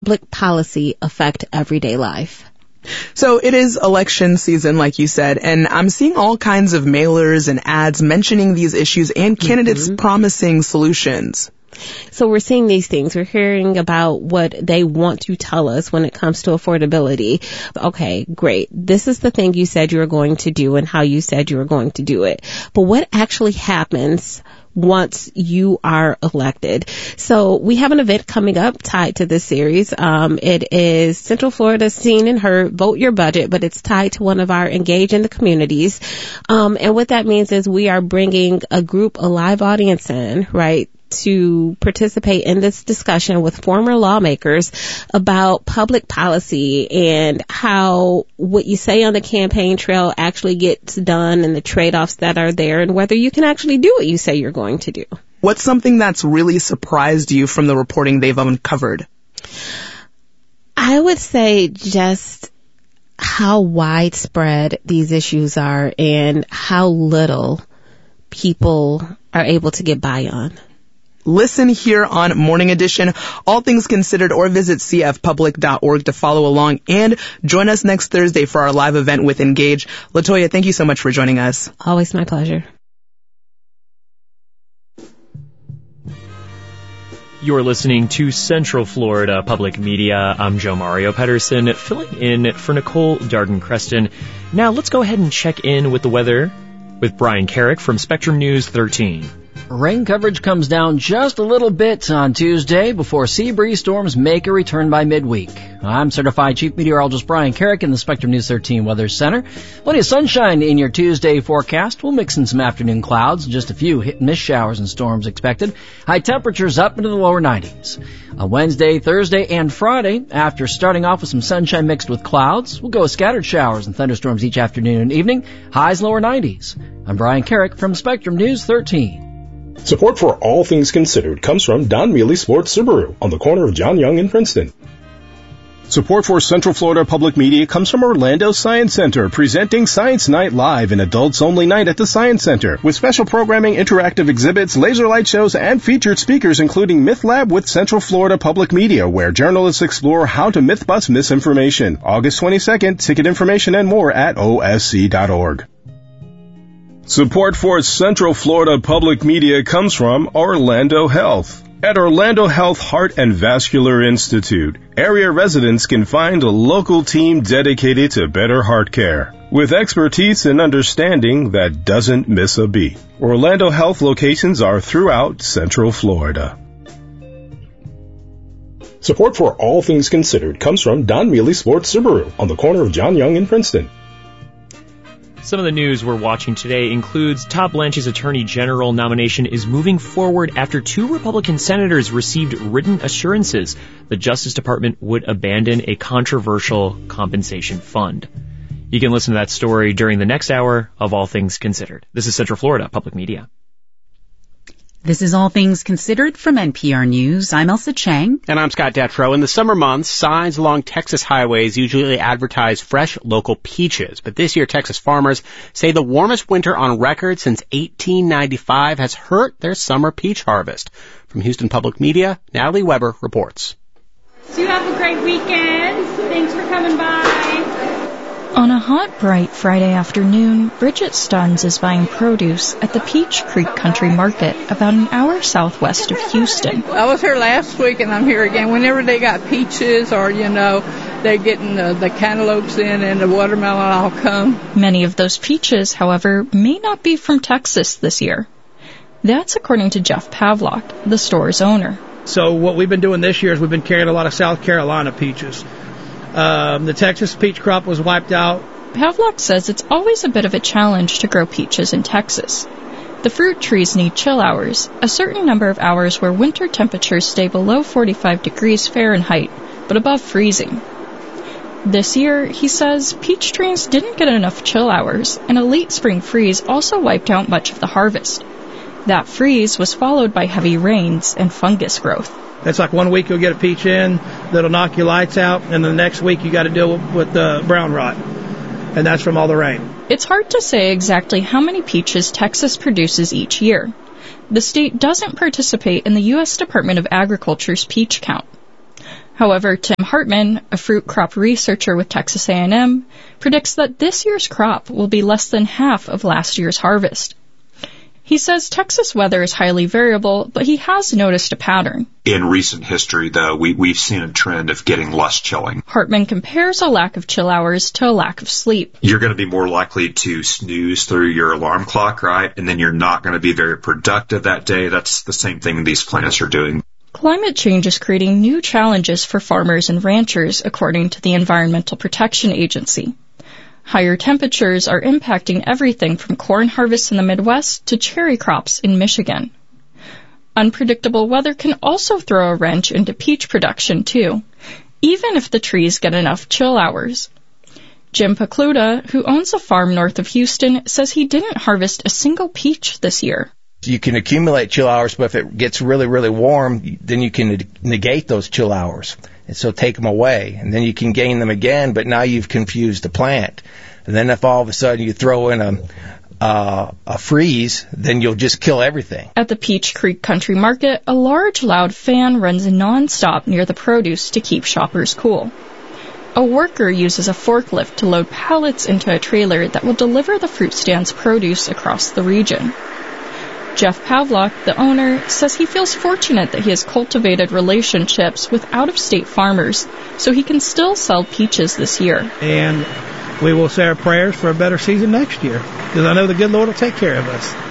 public policy affect everyday life? So it is election season, like you said, and I'm seeing all kinds of mailers and ads mentioning these issues and candidates promising solutions. So we're seeing these things. We're hearing about what they want to tell us when it comes to affordability. Okay, great. This is the thing you said you were going to do and how you said you were going to do it. But what actually happens once you are elected? So we have an event coming up tied to this series. It is Central Florida Seen and Heard Vote Your Budget, but it's tied to one of our Engage in the Communities. And what that means is we are bringing a live audience in, right, to participate in this discussion with former lawmakers about public policy and how what you say on the campaign trail actually gets done and the trade-offs that are there and whether you can actually do what you say you're going to do. What's something that's really surprised you from the reporting they've uncovered? I would say just how widespread these issues are and how little people are able to get by on. Listen here on Morning Edition, All Things Considered, or visit cfpublic.org to follow along and join us next Thursday for our live event with Engage. LaToya, thank you so much for joining us. Always my pleasure. You're listening to Central Florida Public Media. I'm Joe Mario Pedersen, filling in for Nicole Darden-Creston. Now let's go ahead and check in with the weather with Brian Carrick from Spectrum News 13. Rain coverage comes down just a little bit on Tuesday before sea breeze storms make a return by midweek. I'm Certified Chief Meteorologist Brian Carrick in the Spectrum News 13 Weather Center. Plenty of sunshine in your Tuesday forecast. We'll mix in some afternoon clouds, just a few hit-and-miss showers and storms expected. High temperatures up into the lower 90s. On Wednesday, Thursday, and Friday, after starting off with some sunshine mixed with clouds, we'll go with scattered showers and thunderstorms each afternoon and evening. Highs lower 90s. I'm Brian Carrick from Spectrum News 13. Support for All Things Considered comes from Don Mealy Sports Subaru on the corner of John Young and Princeton. Support for Central Florida Public Media comes from Orlando Science Center, presenting Science Night Live, an adults-only night at the Science Center, with special programming, interactive exhibits, laser light shows, and featured speakers, including Myth Lab with Central Florida Public Media, where journalists explore how to myth-bust misinformation. August 22nd, ticket information and more at osc.org. Support for Central Florida Public Media comes from Orlando Health. At Orlando Health Heart and Vascular Institute, area residents can find a local team dedicated to better heart care, with expertise and understanding that doesn't miss a beat. Orlando Health locations are throughout Central Florida. Support for All Things Considered comes from Don Mealy Sports Subaru on the corner of John Young and Princeton. Some of the news we're watching today includes Todd Blanche's Attorney General nomination is moving forward after 2 Republican senators received written assurances the Justice Department would abandon a controversial compensation fund. You can listen to that story during the next hour of All Things Considered. This is Central Florida Public Media. This is All Things Considered from NPR News. I'm Elsa Chang. And I'm Scott Detrow. In the summer months, signs along Texas highways usually advertise fresh local peaches. But this year, Texas farmers say the warmest winter on record since 1895 has hurt their summer peach harvest. From Houston Public Media, Natalie Weber reports. So you have a great weekend. Thanks for coming by. On a hot, bright Friday afternoon, Bridget Stuns is buying produce at the Peach Creek Country Market, about an hour southwest of Houston. I was here last week and I'm here again. Whenever they got peaches or, they're getting the cantaloupes in and the watermelon, I'll come. Many of those peaches, however, may not be from Texas this year. That's according to Jeff Pavlock, the store's owner. So what we've been doing this year is we've been carrying a lot of South Carolina peaches. The Texas peach crop was wiped out. Pavlock says it's always a bit of a challenge to grow peaches in Texas. The fruit trees need chill hours, a certain number of hours where winter temperatures stay below 45 degrees Fahrenheit, but above freezing. This year, he says, peach trees didn't get enough chill hours, and a late spring freeze also wiped out much of the harvest. That freeze was followed by heavy rains and fungus growth. It's like 1 week you'll get a peach in that'll knock your lights out, and the next week you got to deal with the brown rot, and that's from all the rain. It's hard to say exactly how many peaches Texas produces each year. The state doesn't participate in the U.S. Department of Agriculture's peach count. However, Tim Hartman, a fruit crop researcher with Texas A&M, predicts that this year's crop will be less than half of last year's harvest. He says Texas weather is highly variable, but he has noticed a pattern. In recent history, though, we've seen a trend of getting less chilling. Hartman compares a lack of chill hours to a lack of sleep. You're going to be more likely to snooze through your alarm clock, right? And then you're not going to be very productive that day. That's the same thing these plants are doing. Climate change is creating new challenges for farmers and ranchers, according to the Environmental Protection Agency. Higher temperatures are impacting everything from corn harvests in the Midwest to cherry crops in Michigan. Unpredictable weather can also throw a wrench into peach production, too, even if the trees get enough chill hours. Jim Pacluda, who owns a farm north of Houston, says he didn't harvest a single peach this year. You can accumulate chill hours, but if it gets really, really warm, then you can negate those chill hours. And so take them away, and then you can gain them again, but now you've confused the plant. And then if all of a sudden you throw in a freeze, then you'll just kill everything. At the Peach Creek Country Market, a large, loud fan runs nonstop near the produce to keep shoppers cool. A worker uses a forklift to load pallets into a trailer that will deliver the fruit stand's produce across the region. Jeff Pavlock, the owner, says he feels fortunate that he has cultivated relationships with out-of-state farmers so he can still sell peaches this year. And we will say our prayers for a better season next year, because I know the good Lord will take care of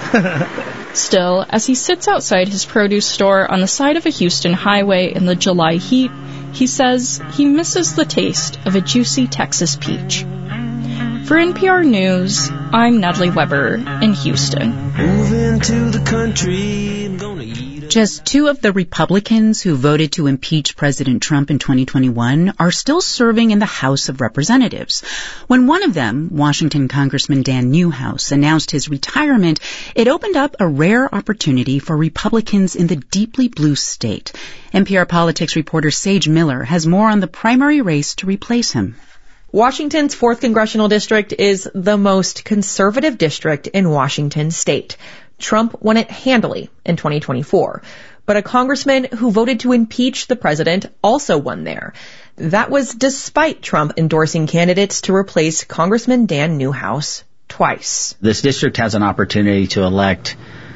us. Still, as he sits outside his produce store on the side of a Houston highway in the July heat, he says he misses the taste of a juicy Texas peach. For NPR News, I'm Natalie Weber in Houston. Moving to the country, I'm gonna eat. Just two of the Republicans who voted to impeach President Trump in 2021 are still serving in the House of Representatives. When one of them, Washington Congressman Dan Newhouse, announced his retirement, it opened up a rare opportunity for Republicans in the deeply blue state. NPR politics reporter Sage Miller has more on the primary race to replace him. Washington's 4th Congressional District is the most conservative district in Washington state. Trump won it handily in 2024. But a congressman who voted to impeach the president also won there. That was despite Trump endorsing candidates to replace Congressman Dan Newhouse twice. This district has an opportunity to elect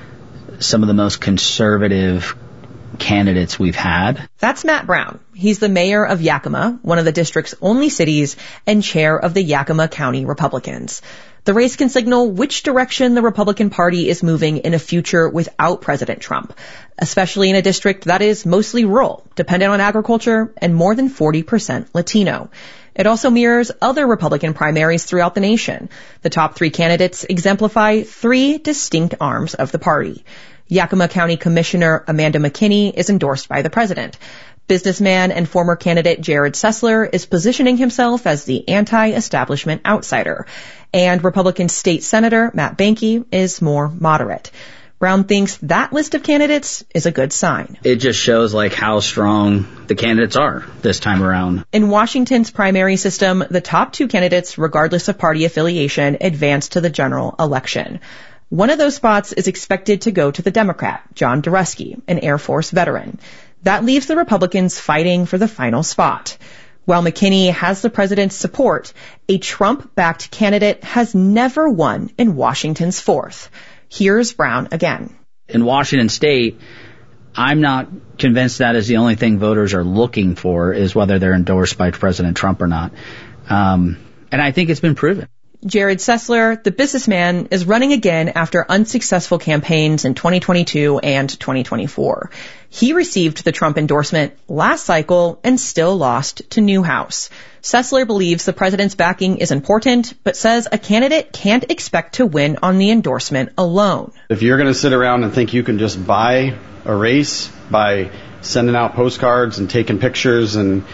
some of the most conservative candidates we've had. That's Matt Brown. He's the mayor of Yakima, one of the district's only cities, and chair of the Yakima County Republicans. The race can signal which direction the Republican Party is moving in a future without President Trump, especially in a district that is mostly rural, dependent on agriculture, and more than 40% Latino. It also mirrors other Republican primaries throughout the nation. The top 3 candidates exemplify 3 distinct arms of the party. Yakima County Commissioner Amanda McKinney is endorsed by the president. Businessman and former candidate Jared Sessler is positioning himself as the anti-establishment outsider. And Republican State Senator Matt Behnke is more moderate. Brown thinks that list of candidates is a good sign. It just shows how strong the candidates are this time around. In Washington's primary system, the top 2 candidates, regardless of party affiliation, advance to the general election. One of those spots is expected to go to the Democrat, John Dureski, an Air Force veteran. That leaves the Republicans fighting for the final spot. While McKinney has the president's support, a Trump-backed candidate has never won in Washington's 4th. Here's Brown again. In Washington state, I'm not convinced that is the only thing voters are looking for, is whether they're endorsed by President Trump or not. And I think it's been proven. Jared Sessler, the businessman, is running again after unsuccessful campaigns in 2022 and 2024. He received the Trump endorsement last cycle and still lost to Newhouse. Sessler believes the president's backing is important, but says a candidate can't expect to win on the endorsement alone. If you're going to sit around and think you can just buy a race by sending out postcards and taking pictures and,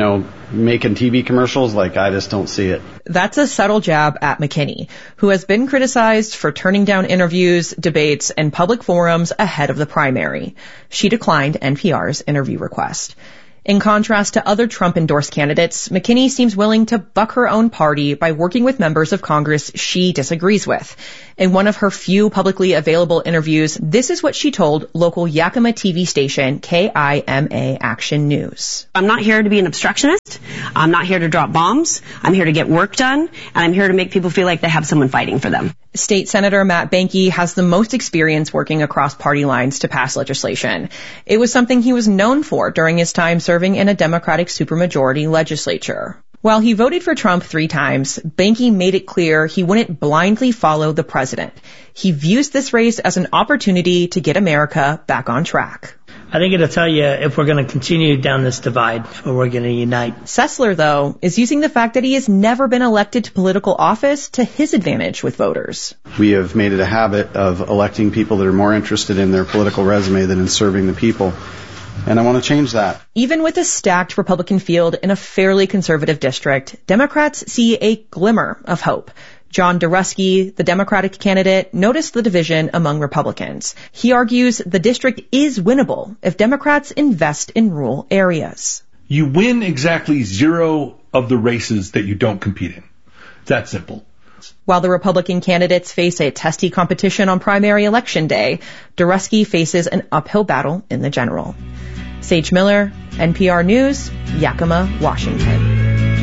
making TV commercials, I just don't see it. That's a subtle jab at McKinney, who has been criticized for turning down interviews, debates, and public forums ahead of the primary. She declined NPR's interview request. In contrast to other Trump-endorsed candidates, McKinney seems willing to buck her own party by working with members of Congress she disagrees with. In one of her few publicly available interviews, this is what she told local Yakima TV station KIMA Action News. I'm not here to be an obstructionist. I'm not here to drop bombs. I'm here to get work done, and I'm here to make people feel like they have someone fighting for them. State Senator Matt Behnke has the most experience working across party lines to pass legislation. It was something he was known for during his time serving in a Democratic supermajority legislature. While he voted for Trump 3 times, Behnke made it clear he wouldn't blindly follow the president. He views this race as an opportunity to get America back on track. I think it'll tell you if we're going to continue down this divide or we're going to unite. Sessler, though, is using the fact that he has never been elected to political office to his advantage with voters. We have made it a habit of electing people that are more interested in their political resume than in serving the people. And I want to change that. Even with a stacked Republican field in a fairly conservative district, Democrats see a glimmer of hope. John Dorusky, the Democratic candidate, noticed the division among Republicans. He argues the district is winnable if Democrats invest in rural areas. You win exactly 0 of the races that you don't compete in. It's that simple. While the Republican candidates face a testy competition on primary election day, Dorusky faces an uphill battle in the general. Sage Miller, NPR News, Yakima, Washington.